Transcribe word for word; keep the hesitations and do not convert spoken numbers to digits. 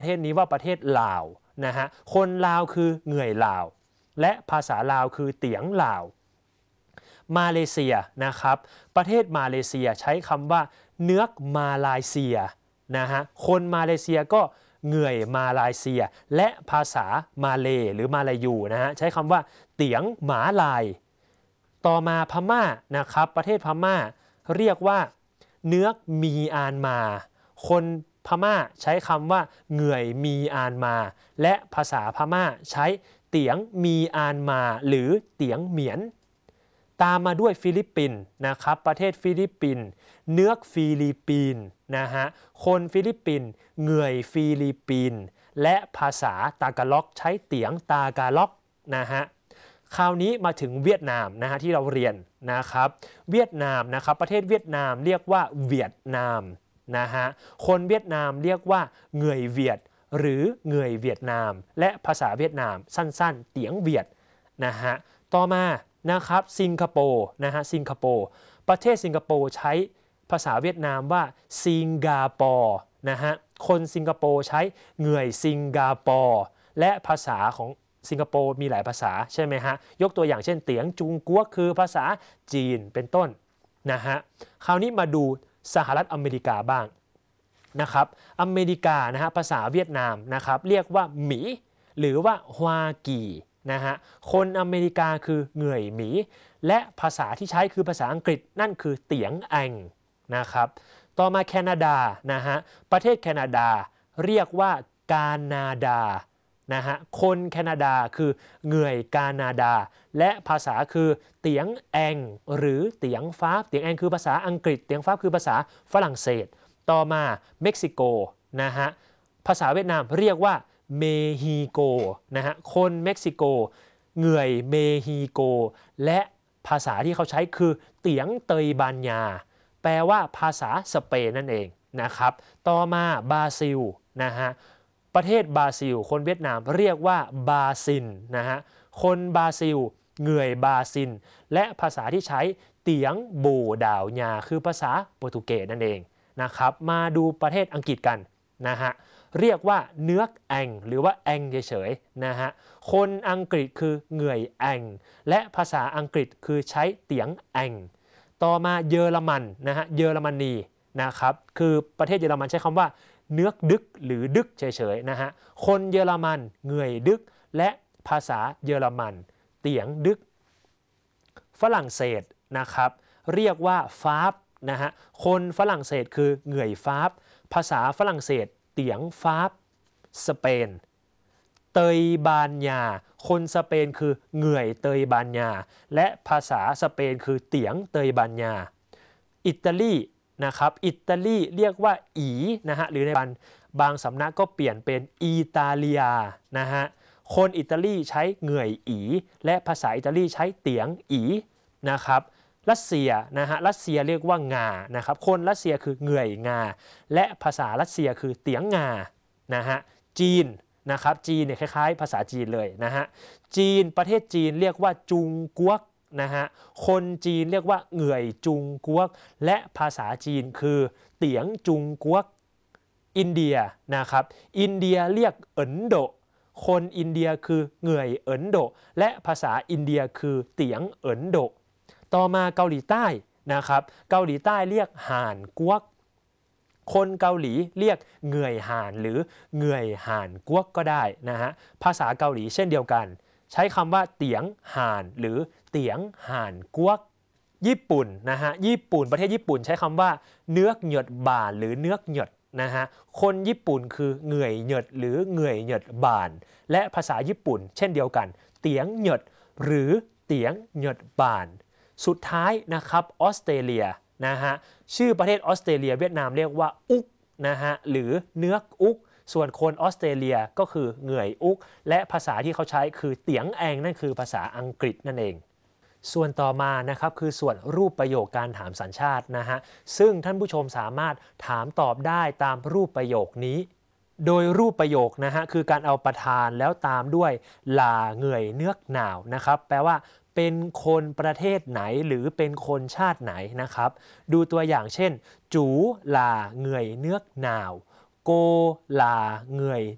ประเทศนี้ว่าประเทศลาวนะฮะคนลาวคือเหงื่อยลาวและภาษาลาวคือเตียงลาวมาเลเซียนะครับประเทศมาเลเซียใช้คำว่าเนื้อกมาลายเซียนะฮะคนมาเลเซียก็เหงื่อยมาลายเซียและภาษามาเลหรือมาลายูนะฮะใช้คำว่าเตียงหมาลายต่อมาพม่านะครับประเทศพม่าเรียกว่าเนื้อกมีอานมาคนพม่าใช้คำว่าเหงื่อยมีอานมาและภาษาพม่าใช้เตียงมีอานมาหรือเตียงเหมียนตามมาด้วยฟิลิปปินส์นะครับประเทศฟิลิปปินส์เนื้อกฟิลิปปินส์นะฮะคนฟิลิปปินส์เหงื่อยฟิลิปปินส์และภาษาตากาล็อกใช้เตียงตากาล็อกนะฮะคราวนี้มาถึงเวียดนามนะฮะที่เราเรียนนะครับเวียดนามนะครับประเทศเวียดนามเรียกว่าเวียดนามนะฮะคนเวียดนามเรียกว่าเหงื่อยเวียดหรือเหงื่อยเวียดนามและภาษาเวียดนามสั้นๆเตียงเวียดนะฮะต่อมานะครับสิงคโปร์นะฮะสิงคโปร์ประเทศสิงคโปร์ใช้ภาษาเวียดนามว่าสิงคโปร์นะฮะคนสิงคโปร์ใช้เหงื่อยสิงคโปร์และภาษาของสิงคโปร์มีหลายภาษาใช่ไหมฮะยกตัวอย่างเช่นเตียงจุงกัวคือภาษาจีนเป็นต้นนะฮะคราวนี้มาดูสหรัฐอเมริกาบ้างนะครับอเมริกานะฮะภาษาเวียดนามนะครับเรียกว่าหมีหรือว่าฮวากีนะฮะคนอเมริกาคือเหงื่อยหมีและภาษาที่ใช้คือภาษาอังกฤษนั่นคือเตียงแองนะครับต่อมาแคนาดานะฮะประเทศแคนาดาเรียกว่ากานาดานะฮะคนแคนาดาคือเหงื่อยกานาดาและภาษาคือเตียงแองหรือเตียงฟ้าเตียงแองคือภาษาอังกฤษเตียงฟ้าคือภาษาฝรั่งเศสต่อมาเม็กซิโกนะฮะภาษาเวียดนามเรียกว่าเมฮิโกนะฮะคนเม็กซิโกเหงื่อยเมฮิโกและภาษาที่เขาใช้คือเตียงเตยบานยาแปลว่าภาษาสเปนนั่นเองนะครับต่อมาบราซิลนะฮะประเทศบราซิลคนเวียดนามเรียกว่าบาซินนะฮะคนบราซิลเหงื่อยบาซินและภาษาที่ใช้เตียงโบดาวยาคือภาษาโปรตุเกสนั่นเองนะครับมาดูประเทศอังกฤษกันนะฮะเรียกว่าเนื้อกแองหรือว่าแองเฉยๆนะฮะคนอังกฤษคือเหงื่อยแองและภาษาอังกฤษคือใช้เตียงแองต่อมาเยอรมันนะฮะเยอรมนีนะครับคือประเทศเยอรมันใช้คำว่าเนื้อกดึกหรือดึกเฉยๆนะฮะคนเยอรมันเหงื่อยดึกและภาษาเยอรมันเตียงดึกฝรั่งเศสนะครับเรียกว่าฟาบนะฮะคนฝรั่งเศสคือเหงื่อยฟาบภาษาฝรั่งเศสเตียงฟาบสเปนเตยบานยาคนสเปนคือเหงื่อยเตยบานยาและภาษาสเปนคือเตียงเตยบานยาอิตาลีนะครับอิตาลีเรียกว่าอีนะฮะหรือในบางบางสำนักก็เปลี่ยนเป็นอิตาเลียนะฮะคนอิตาลีใช้เหงื่อยอีและภาษาอิตาลีใช้เตียงอีนะครับรัสเซียนะฮะรัสเซียเรียกว่างานะครับคนรัสเซียคือเหงื่อยงาและภาษารัสเซียคือเตียงงานะฮะจีนนะครับจีนเนี่ยคล้ายๆภาษาจีนเลยนะฮะจีนประเทศจีนเรียกว่าจุงกัวกนะฮะคนจีนเรียกว่าเหงื่อยจุงกัวกและภาษาจีนคือเตียงจุงกัวกอินเดียนะครับอินเดียเรียกเอินโดคนอินเดียคือเหงื่อยเอินโดและภาษาอินเดียคือเตียงเอินโดต่อมาเกาหลีใต้นะครับเกาหลีใต้เรียกห่านกัวกคนเกาหลีเรียกเหงื่อยห่านหรือเหงื่อยห่านกัวกก็ได้นะฮะภาษาเกาหลีเช่นเดียวกันใช้คำว่าเตียงห่านหรือเตียงห่านกัวกญี่ปุ่นนะฮะญี่ปุ่นประเทศญี่ปุ่นใช้คำว่าเนื้อกเหยดบ่านหรือเนื้อกเหยดนะฮะคนญี่ปุ่นคือเหงื่อยเหยดหรือเหงื่อยเหยดบ่านและภาษาญี่ปุ่นเช่นเดียวกันเตียงเหยดหรือเตียงเหยดบ่านสุดท้ายนะครับออสเตรเลียนะฮะชื่อประเทศออสเตรเลียเวียดนามเรียกว่าอุกนะฮะหรือเนื้อกอุกส่วนคนออสเตรเลียก็คือเหงื่อยอุกและภาษาที่เขาใช้คือเตียงแองนั่นคือภาษาอังกฤษนั่นเองส่วนต่อมานะครับคือส่วนรูปประโยคการถามสัญชาตินะฮะซึ่งท่านผู้ชมสามารถถามตอบได้ตามรูปประโยคนี้โดยรูปประโยคนะฮะคือการเอาประธานแล้วตามด้วยลาเหงื่อยเนื้อกหนาวนะครับแปลว่าเป็นคนประเทศไหนหรือเป็นคนชาติไหนนะครับดูตัวอย่างเช่นจูลาเหงื่อยเนื้อกหนาวโกลาเหงื่อย